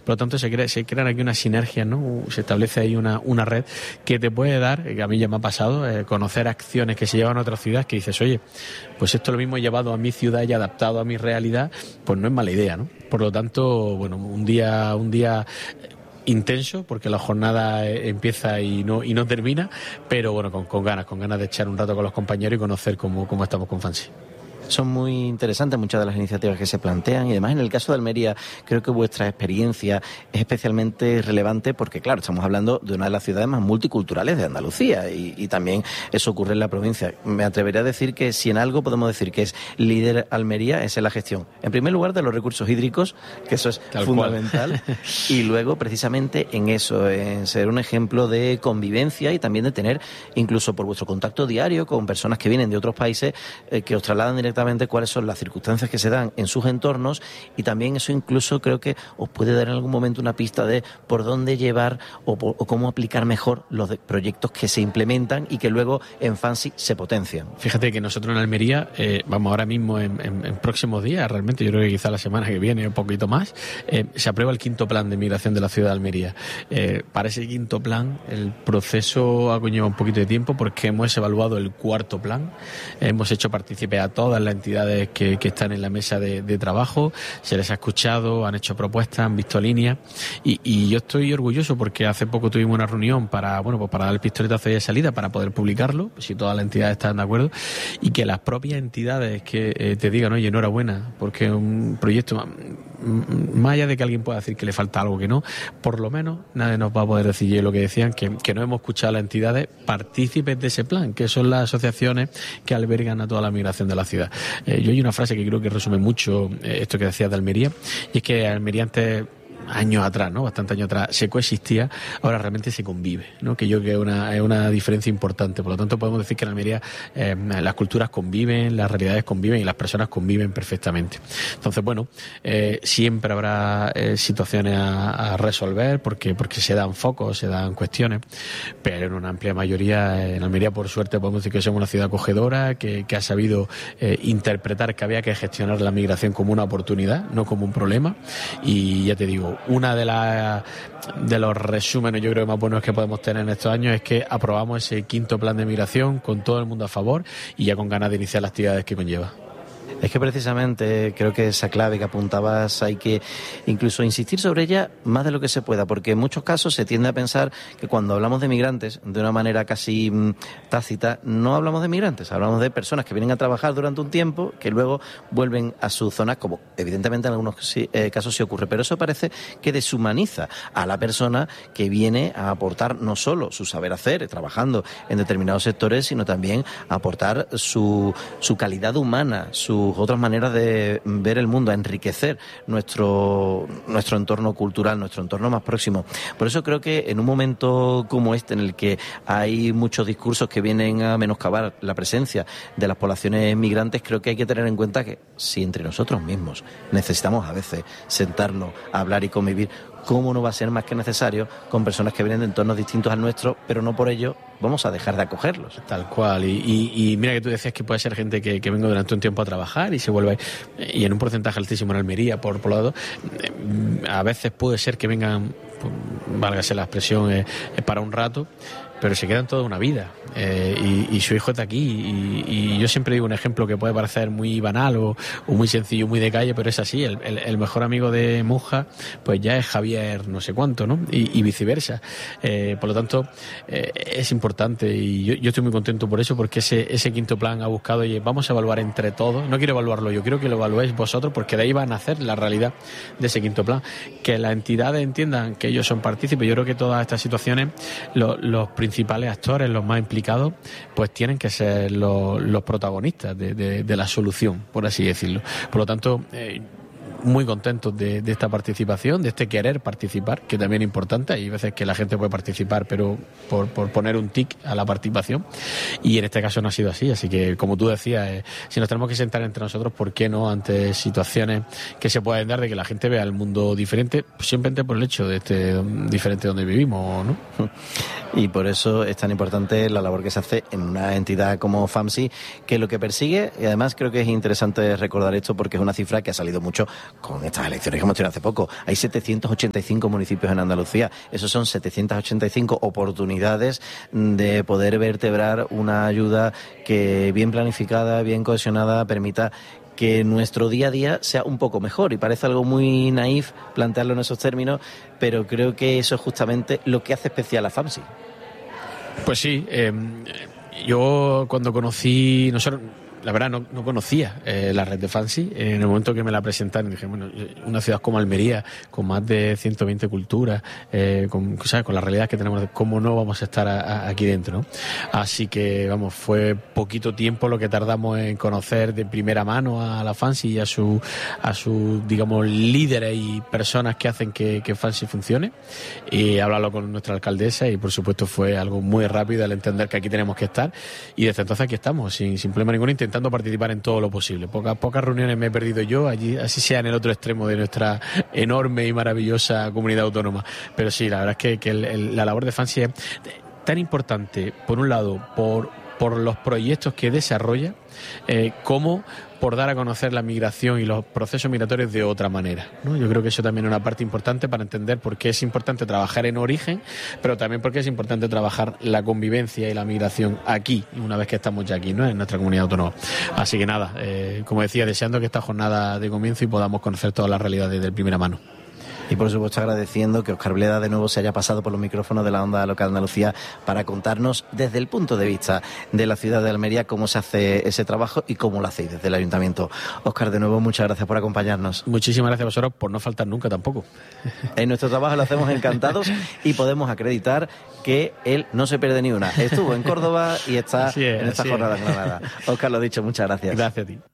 Por lo tanto, se crean aquí unas sinergias, ¿no? Se establece ahí una red que te puede dar, que a mí ya me ha pasado, conocer acciones que se llevan a otras ciudades que dices, oye, pues esto lo mismo llevado a mi ciudad y adaptado a mi realidad, pues no es mala idea, ¿no? Por lo tanto, bueno, un día intenso, porque la jornada empieza y no termina, pero bueno, con ganas de echar un rato con los compañeros y conocer cómo estamos con Fancy. Son muy interesantes muchas de las iniciativas que se plantean y además en el caso de Almería creo que vuestra experiencia es especialmente relevante porque claro, estamos hablando de una de las ciudades más multiculturales de Andalucía y también eso ocurre en la provincia. Me atrevería a decir que si en algo podemos decir que es líder Almería es en la gestión, en primer lugar de los recursos hídricos, que eso es tal fundamental y luego precisamente en eso, en ser un ejemplo de convivencia y también de tener incluso por vuestro contacto diario con personas que vienen de otros países que os trasladan directamente cuáles son las circunstancias que se dan en sus entornos y también eso incluso creo que os puede dar en algún momento una pista de por dónde llevar o cómo aplicar mejor los proyectos que se implementan y que luego en Fancy se potencian. Fíjate que nosotros en Almería vamos ahora mismo en próximos días, realmente yo creo que quizá la semana que viene un poquito más, se aprueba el 5º plan de migración de la ciudad de Almería. Para ese 5º plan el proceso ha conllevado un poquito de tiempo porque hemos evaluado el 4º plan, hemos hecho partícipe a todas las entidades que están en la mesa de trabajo, se les ha escuchado, han hecho propuestas, han visto líneas y yo estoy orgulloso porque hace poco tuvimos una reunión para dar el pistoletazo de salida para poder publicarlo, si todas las entidades están de acuerdo, y que las propias entidades que te digan, oye, enhorabuena, porque un proyecto, más allá de que alguien pueda decir que le falta algo que no, por lo menos nadie nos va a poder decir, y lo que decían, que no hemos escuchado a las entidades partícipes de ese plan, que son las asociaciones que albergan a toda la migración de la ciudad. Yo hay una frase que creo que resume mucho esto que decías de Almería, y es que Almería antes, años atrás, ¿no? Bastante años atrás, se coexistía, ahora realmente se convive, ¿no? Que yo creo que es una diferencia importante. Por lo tanto, podemos decir que en Almería las culturas conviven, las realidades conviven y las personas conviven perfectamente. Entonces, bueno, siempre habrá situaciones a resolver porque se dan focos, se dan cuestiones, pero en una amplia mayoría en Almería, por suerte, podemos decir que somos una ciudad acogedora, que ha sabido interpretar que había que gestionar la migración como una oportunidad, no como un problema, y ya te digo, una de los resúmenes yo creo más buenos que podemos tener en estos años es que aprobamos ese 5º plan de migración con todo el mundo a favor y ya con ganas de iniciar las actividades que conlleva. Es que precisamente creo que esa clave que apuntabas hay que incluso insistir sobre ella más de lo que se pueda, porque en muchos casos se tiende a pensar que cuando hablamos de migrantes, de una manera casi tácita, no hablamos de migrantes, hablamos de personas que vienen a trabajar durante un tiempo, que luego vuelven a sus zonas, como evidentemente en algunos casos sí ocurre, pero eso parece que deshumaniza a la persona que viene a aportar no solo su saber hacer, trabajando en determinados sectores, sino también a aportar su calidad humana, sus otras maneras de ver el mundo, a enriquecer nuestro entorno cultural, nuestro entorno más próximo. Por eso creo que en un momento como este, en el que hay muchos discursos que vienen a menoscabar la presencia de las poblaciones migrantes, creo que hay que tener en cuenta que si entre nosotros mismos necesitamos a veces sentarnos a hablar y convivir, ¿cómo no va a ser más que necesario con personas que vienen de entornos distintos al nuestro, pero no por ello vamos a dejar de acogerlos? Tal cual, y mira que tú decías que puede ser gente que venga durante un tiempo a trabajar y se vuelva, y en un porcentaje altísimo en Almería, por lado, a veces puede ser que vengan, válgase la expresión, para un rato, pero se quedan toda una vida, y su hijo está aquí, y yo siempre digo un ejemplo que puede parecer muy banal o muy sencillo, muy de calle, pero es así, el mejor amigo de Monja pues ya es Javier no sé cuánto, ¿no? Y viceversa, por lo tanto es importante, y yo estoy muy contento por eso, porque ese 5º plan ha buscado, oye, vamos a evaluar entre todos, no quiero evaluarlo yo, quiero que lo evaluéis vosotros, porque de ahí va a nacer la realidad de ese 5º plan, que las entidades entiendan que ellos son partícipes. Yo creo que todas estas situaciones, los principales actores, los más implicados, pues tienen que ser los protagonistas de la solución, por así decirlo. Por lo tanto, muy contentos de esta participación, de este querer participar, que también es importante. Hay veces que la gente puede participar, pero por poner un tic a la participación, y en este caso no ha sido así que, como tú decías, si nos tenemos que sentar entre nosotros, ¿por qué no? Ante situaciones que se pueden dar de que la gente vea el mundo diferente, simplemente por el hecho de este diferente donde vivimos, ¿no? Y por eso es tan importante la labor que se hace en una entidad como FAMSI, que lo que persigue, y además creo que es interesante recordar esto porque es una cifra que ha salido mucho con estas elecciones que hemos tenido hace poco. Hay 785 municipios en Andalucía. Esos son 785 oportunidades de poder vertebrar una ayuda que bien planificada, bien cohesionada, permita que nuestro día a día sea un poco mejor. Y parece algo muy naif plantearlo en esos términos, pero creo que eso es justamente lo que hace especial a FAMSI. Pues sí, yo cuando conocí, la verdad no conocía la red de FAMSI. En el momento que me la presentaron dije, bueno, una ciudad como Almería, con más de 120 culturas, con la realidad que tenemos, ¿cómo no vamos a estar aquí dentro, ¿no? Así que, vamos, fue poquito tiempo lo que tardamos en conocer de primera mano a la FAMSI y a su digamos, líderes y personas que hacen que FAMSI funcione, y hablarlo con nuestra alcaldesa, y por supuesto fue algo muy rápido al entender que aquí tenemos que estar, y desde entonces aquí estamos, sin problema ninguno, intentando participar en todo lo posible. Pocas reuniones me he perdido yo, allí, así sea en el otro extremo de nuestra enorme y maravillosa comunidad autónoma. Pero sí, la verdad es que la labor de FAMSI es tan importante, por un lado, por los proyectos que desarrolla, como por dar a conocer la migración y los procesos migratorios de otra manera, ¿no? Yo creo que eso también es una parte importante para entender por qué es importante trabajar en origen, pero también por qué es importante trabajar la convivencia y la migración aquí, una vez que estamos ya aquí, ¿no?, en nuestra comunidad autónoma. Así que nada, como decía, deseando que esta jornada de comienzo y podamos conocer todas las realidades de primera mano. Y por supuesto agradeciendo que Óscar Bleda de nuevo se haya pasado por los micrófonos de la Onda Local Andalucía para contarnos desde el punto de vista de la ciudad de Almería cómo se hace ese trabajo y cómo lo hacéis desde el Ayuntamiento. Óscar, de nuevo, muchas gracias por acompañarnos. Muchísimas gracias a vosotros por no faltar nunca tampoco. En nuestro trabajo lo hacemos encantados y podemos acreditar que él no se pierde ni una. Estuvo en Córdoba y está en esta jornada en Granada. Óscar, lo dicho, muchas gracias. Gracias a ti.